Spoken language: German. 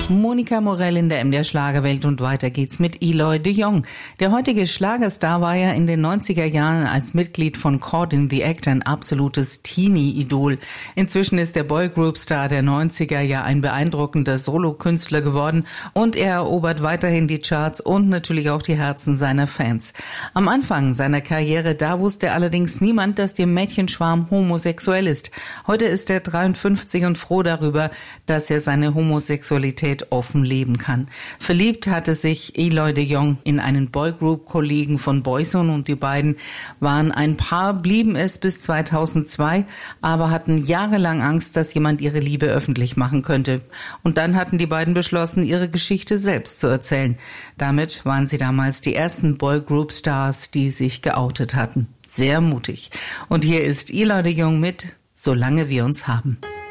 Monika Morell in der MDR Schlagerwelt und weiter geht's mit Eloy de Jong. Der heutige Schlagerstar war ja in den 90er Jahren als Mitglied von Caught in the Act ein absolutes Teenie-Idol. Inzwischen ist der Boygroup-Star der 90er ja ein beeindruckender Solokünstler geworden und er erobert weiterhin die Charts und natürlich auch die Herzen seiner Fans. Am Anfang seiner Karriere, da wusste allerdings niemand, dass der Mädchenschwarm homosexuell ist. Heute ist er 53 und froh darüber, dass er seine Homosexualität offen leben kann. Verliebt hatte sich Eloy de Jong in einen Boygroup-Kollegen von Boyzone und die beiden waren ein Paar, blieben es bis 2002, aber hatten jahrelang Angst, dass jemand ihre Liebe öffentlich machen könnte. Und dann hatten die beiden beschlossen, ihre Geschichte selbst zu erzählen. Damit waren sie damals die ersten Boygroup-Stars, die sich geoutet hatten. Sehr mutig. Und hier ist Eloy de Jong mit Solange wir uns haben.